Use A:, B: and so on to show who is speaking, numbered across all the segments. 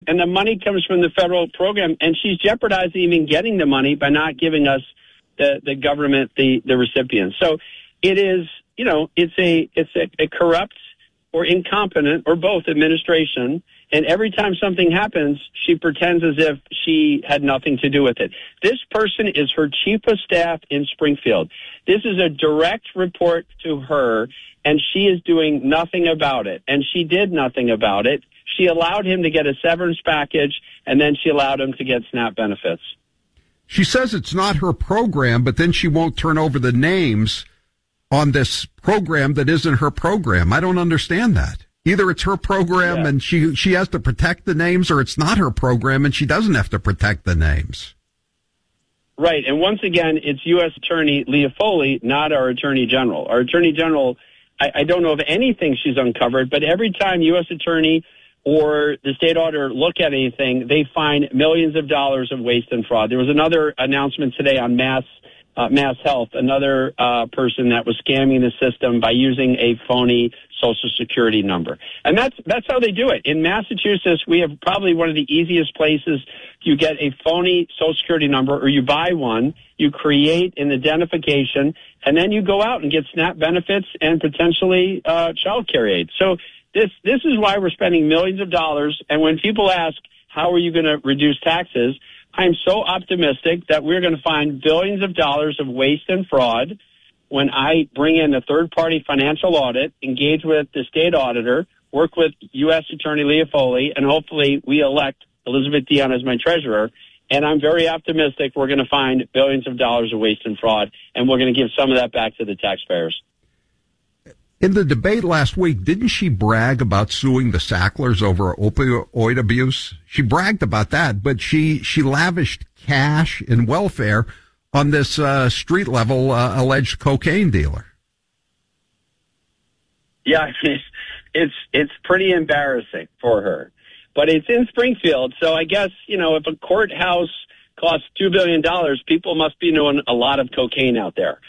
A: and the money comes from the federal program, and she's jeopardizing even getting the money by not giving us the government the recipients. So it is, it's a corrupt or incompetent or both administration. And every time something happens, she pretends as if she had nothing to do with it. This person is her chief of staff in Springfield. This is a direct report to her, and she is doing nothing about it. And she did nothing about it. She allowed him to get a severance package, and then she allowed him to get SNAP benefits.
B: She says it's not her program, but then she won't turn over the names on this program that isn't her program. I don't understand that. Either it's her program and she has to protect the names, or it's not her program and she doesn't have to protect the names.
A: Right. And once again, it's U.S. Attorney Leah Foley, not our Attorney General. Our Attorney General, I don't know of anything she's uncovered, but every time U.S. Attorney or the state auditor look at anything, they find millions of dollars of waste and fraud. There was another announcement today on Mass Health, another person that was scamming the system by using a phony Social Security number. And that's how they do it. In Massachusetts, we have probably one of the easiest places. You get a phony Social Security number, or you buy one, you create an identification, and then you go out and get SNAP benefits and potentially child care aid. So this is why we're spending millions of dollars. And when people ask, how are you going to reduce taxes? I'm so optimistic that we're going to find billions of dollars of waste and fraud when I bring in a third-party financial audit, engage with the state auditor, work with U.S. Attorney Leah Foley, and hopefully we elect Elizabeth Dion as my treasurer. And I'm very optimistic we're going to find billions of dollars of waste and fraud, and we're going to give some of that back to the taxpayers.
B: In the debate last week, didn't she brag about suing the Sacklers over opioid abuse? She bragged about that, but she lavished cash and welfare on this street-level alleged cocaine dealer. Yeah,
A: it's pretty embarrassing for her. But it's in Springfield, so I guess, if a courthouse costs $2 billion, people must be doing a lot of cocaine out there.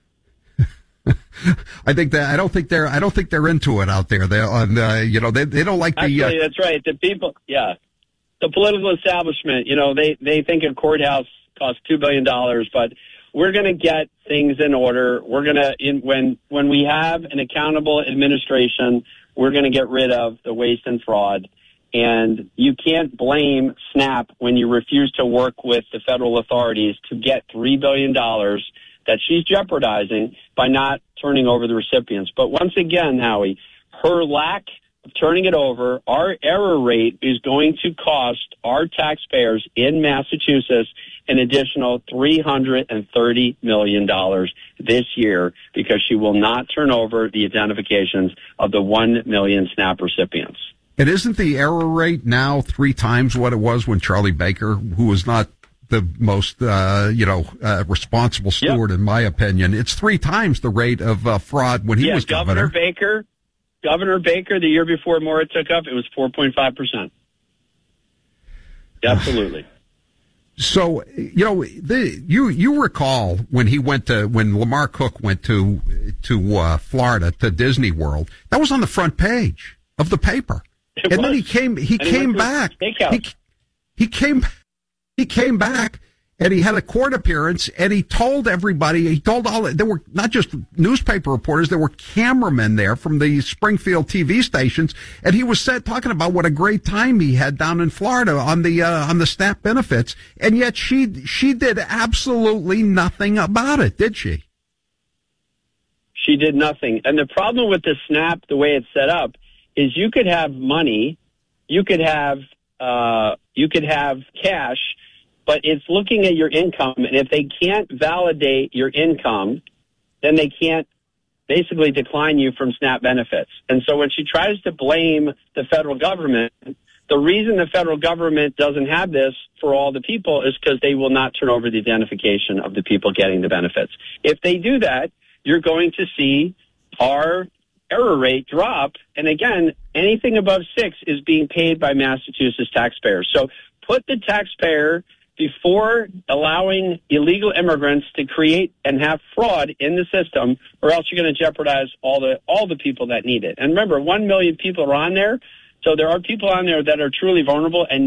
B: I don't think they're into it out there. They don't like the.
A: Actually, that's right. The people, the political establishment, they think a courthouse costs $2 billion, but we're going to get things in order. We're going to, when we have an accountable administration, we're going to get rid of the waste and fraud. And you can't blame SNAP when you refuse to work with the federal authorities to get $3 billion that she's jeopardizing by not turning over the recipients. But once again, Howie, her lack of turning it over, our error rate is going to cost our taxpayers in Massachusetts an additional $330 million this year because she will not turn over the identifications of the 1 million SNAP recipients.
B: And isn't the error rate now 3 times what it was when Charlie Baker, who was not the most, responsible steward, in my opinion, it's 3 times the rate of fraud when he was governor.
A: Governor Baker, the year before Maura took up, it was 4.5%. Absolutely.
B: So, you recall when Lamar Cook went to Florida, to Disney World, that was on the front page of the paper. And then he came back. He came back and he had a court appearance and he told everybody, there were not just newspaper reporters, there were cameramen there from the Springfield TV stations. And he was talking about what a great time he had down in Florida on the SNAP benefits. And yet she did absolutely nothing about it, did she?
A: She did nothing. And the problem with the SNAP, the way it's set up, is you could have money, you could have cash, but it's looking at your income, and if they can't validate your income, then they can't basically decline you from SNAP benefits. And so when she tries to blame the federal government, the reason the federal government doesn't have this for all the people is because they will not turn over the identification of the people getting the benefits. If they do that, you're going to see our error rate drop. And again, anything above 6 is being paid by Massachusetts taxpayers. So put the taxpayer before allowing illegal immigrants to create and have fraud in the system, or else you're going to jeopardize all the people that need it. And remember, 1 million people are on there. So there are people on there that are truly vulnerable and